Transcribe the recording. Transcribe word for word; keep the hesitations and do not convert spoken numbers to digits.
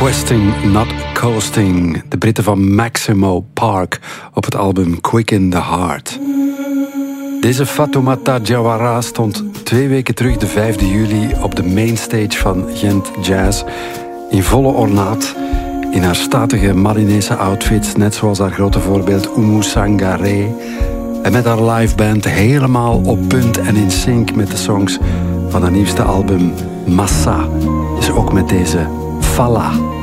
Questing, Not Coasting. De Britten van Maximo Park op het album Quick in the Heart. Deze Fatoumata Diawara stond twee weken terug, de vijfde juli, op de mainstage van Gent Jazz. In volle ornaat, in haar statige Malinese outfits, net zoals haar grote voorbeeld Oumou Sangaré. En met haar liveband helemaal op punt en in sync met de songs van haar nieuwste album Massa. Dus ook met deze Falla.